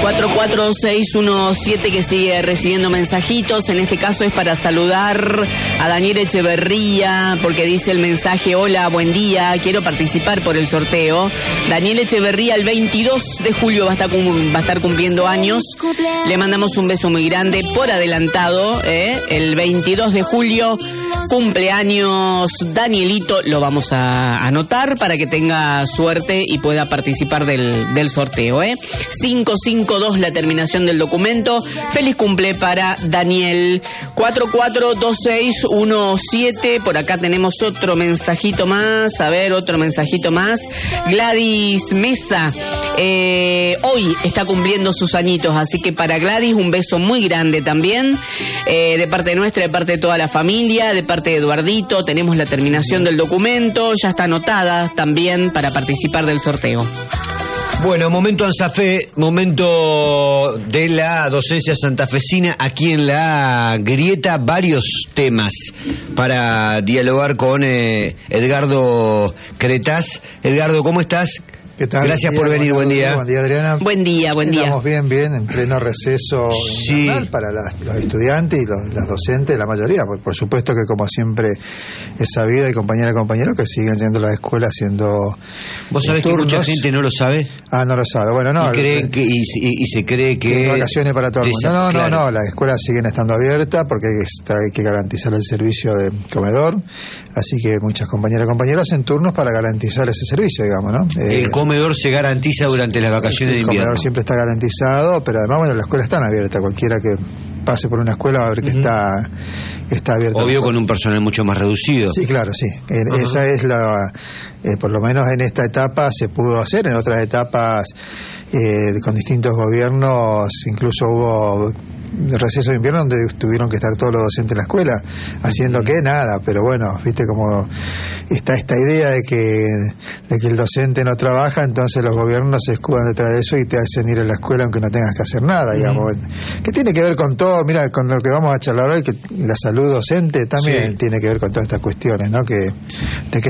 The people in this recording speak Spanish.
44617 que sigue recibiendo mensajitos. En este caso es para saludar a Daniel Echeverría, porque dice el mensaje: hola, buen día, quiero participar por el sorteo. Daniel Echeverría el 22 de julio va a estar cumpliendo años. Le mandamos un beso muy grande por adelantado, el 22 de julio cumpleaños Danielito. Lo vamos a anotar para que tenga suerte y pueda participar del sorteo. 552 la terminación del documento. Feliz cumple para Daniel. 442617. Por acá tenemos otro mensajito más. A ver, otro mensajito más. Gladys Mesa hoy está cumpliendo sus añitos, así que para Gladys un beso muy grande también, de parte nuestra, de parte de toda la familia, de parte de Eduardito. Tenemos la terminación del documento, ya está anotada también para participar del sorteo. Bueno, momento ANSAFE, momento de la docencia santafesina aquí en La Grieta. Varios temas para dialogar con Edgardo Cretaz. Edgardo, ¿cómo estás? ¿Qué tal? Gracias por venir, buen día. Buen día, Adriana. Buen día. Estamos bien, en pleno receso invernal para los estudiantes y los docentes, la mayoría. Por supuesto que, como siempre es sabido, hay compañeras y compañeros que siguen yendo a la escuela haciendo ¿Vos sabés turnos. Que mucha gente no lo sabe? No lo sabe. Bueno, no. Y se cree que... vacaciones para todo el mundo. No, las escuelas siguen estando abiertas porque hay que garantizar el servicio de comedor. Así que muchas compañeras y compañeros hacen turnos para garantizar ese servicio, digamos, ¿no? El comedor se garantiza durante las vacaciones de invierno. El comedor siempre está garantizado, pero además, bueno, las escuelas están abiertas. Cualquiera que pase por una escuela va a ver que está abierta. Obvio, con un personal mucho más reducido. Sí, claro, sí. Esa es por lo menos en esta etapa se pudo hacer. En otras etapas, con distintos gobiernos, incluso hubo receso de invierno donde tuvieron que estar todos los docentes en la escuela, haciendo que nada, pero bueno, viste como está esta idea de que el docente no trabaja, entonces los gobiernos se escudan detrás de eso y te hacen ir a la escuela aunque no tengas que hacer nada, digamos, que tiene que ver con todo, mira, con lo que vamos a charlar hoy, que la salud docente también tiene que ver con todas estas cuestiones, ¿no? De que